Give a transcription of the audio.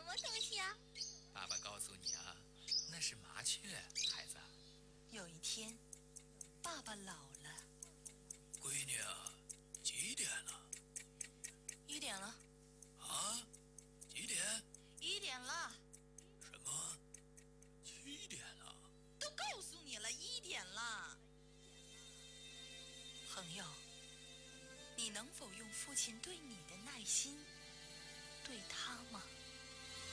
么东西啊？ 爸爸告诉你啊，那是麻雀，孩子。 有一天，爸爸老了。 闺女啊，几点了 1点了。 啊？几点 ？1点了。 什么？7点了？ 都告诉你了，1点了。朋友，你能否用父亲对你的耐心对他吗？